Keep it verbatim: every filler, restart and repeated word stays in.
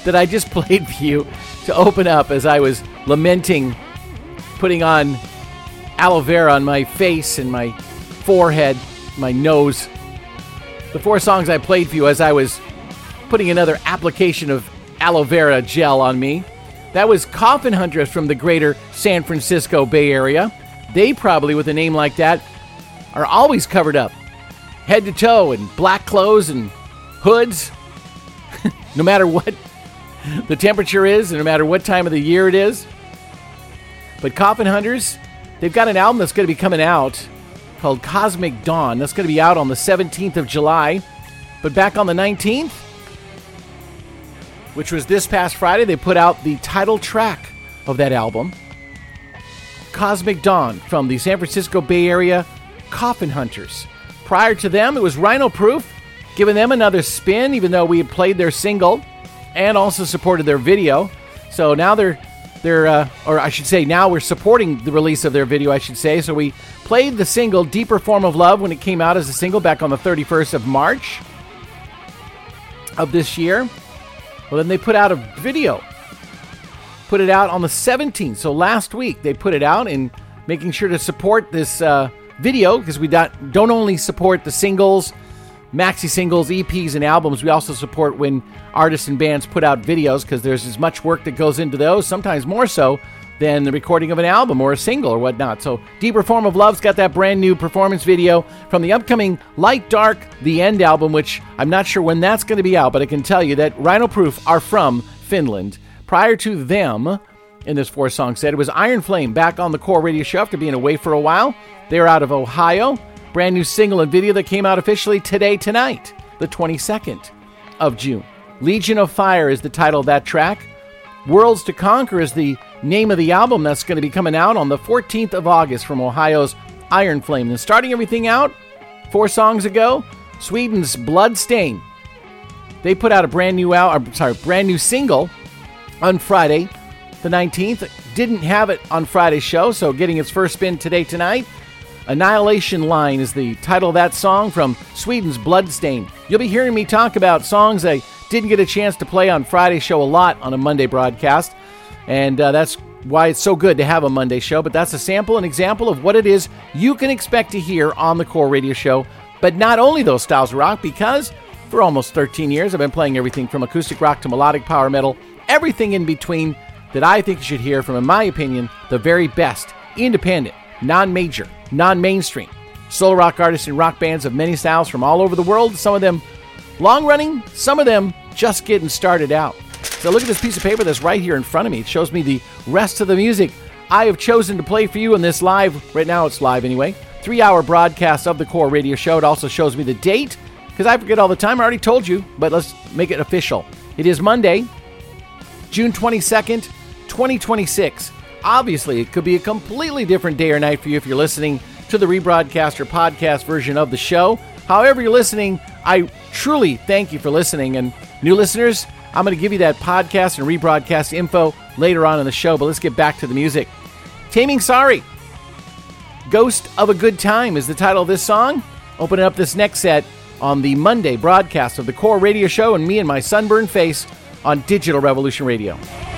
that I just played for you to open up as I was lamenting putting on aloe vera on my face and my forehead, my nose. The four songs I played for you as I was putting another application of aloe vera gel on me. That was Coffin Hunters from the greater San Francisco Bay Area. They probably, with a name like that, are always covered up, head to toe, in black clothes and hoods, no matter what the temperature is and no matter what time of the year it is. But Coffin Hunters, they've got an album that's going to be coming out called Cosmic Dawn. That's going to be out on the seventeenth of July. But back on the nineteenth, which was this past Friday, they put out the title track of that album, Cosmic Dawn, from the San Francisco Bay Area Coffin Hunters. Prior to them, it was Rhino Proof, giving them another spin, even though we had played their single and also supported their video. So now they're, they're uh, or I should say, now we're supporting the release of their video, I should say. So we played the single Deeper Form of Love when it came out as a single back on the thirty-first of March of this year. Well, then they put out a video. Put it out on the seventeenth. So last week they put it out, and making sure to support this uh, video, because we don't, don't only support the singles, maxi singles, E Ps, and albums. We also support when artists and bands put out videos, because there's as much work that goes into those, sometimes more so than the recording of an album or a single or whatnot. So Deeper Form of Love's got that brand new performance video from the upcoming Light Dark The End album, which I'm not sure when that's going to be out, but I can tell you that Rhino Proof are from Finland. Prior to them, in this four-song set, it was Iron Flame back on the Core Radio Show after being away for a while. They're out of Ohio. Brand new single and video that came out officially today, tonight, the twenty-second of June. Legion of Fire is the title of that track. Worlds to Conquer is the name of the album that's going to be coming out on the fourteenth of August from Ohio's Iron Flame. And starting everything out, four songs ago, Sweden's Bloodstain. They put out a brand new al- or, sorry, brand new single on Friday, the nineteenth. Didn't have it on Friday's show, so getting its first spin today, tonight. Annihilation Line is the title of that song from Sweden's Bloodstain. You'll be hearing me talk about songs I didn't get a chance to play on Friday's show a lot on a Monday broadcast, and uh, that's why it's so good to have a Monday show. But that's a sample, an example of what it is you can expect to hear on the Core Radio Show. But not only those styles of rock, because for almost thirteen years I've been playing everything from acoustic rock to melodic power metal, everything in between that I think you should hear from, in my opinion, the very best independent, non-major, non-mainstream solo rock artists and rock bands of many styles from all over the world. Some of them long-running, some of them just getting started out. So look at this piece of paper that's right here in front of me. It shows me the rest of the music I have chosen to play for you in this live, right now it's live anyway, three-hour broadcast of the Core Radio Show. It also shows me the date, because I forget all the time. I already told you, but let's make it official. It is Monday, June twenty-second, twenty twenty-six. Obviously, it could be a completely different day or night for you if you're listening to the rebroadcast or podcast version of the show. However you're listening, I truly thank you for listening. And new listeners, I'm going to give you that podcast and rebroadcast info later on in the show, but let's get back to the music. Taming Sorry. Ghost of a Good Time is the title of this song. Opening up this next set on the Monday broadcast of the Core Radio Show, and me and my sunburned face on Digital Revolution Radio.